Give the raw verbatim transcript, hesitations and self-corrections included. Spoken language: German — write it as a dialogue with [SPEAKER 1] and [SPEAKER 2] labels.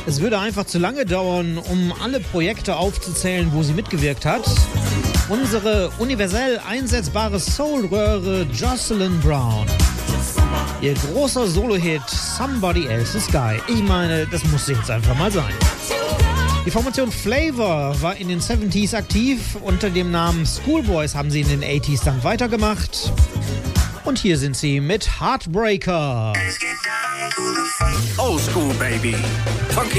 [SPEAKER 1] Es würde einfach zu lange dauern, um alle Projekte aufzuzählen, wo sie mitgewirkt hat. Unsere universell einsetzbare Soul-Röhre Jocelyn Brown. Ihr großer Solo-Hit Somebody Else's Guy. Ich meine, das musste jetzt einfach mal sein. Die Formation Flavor war in den siebziger aktiv. Unter dem Namen Schoolboys haben sie in den achtziger dann weitergemacht. Und hier sind sie mit Heartbreaker.
[SPEAKER 2] Old school, baby. Funky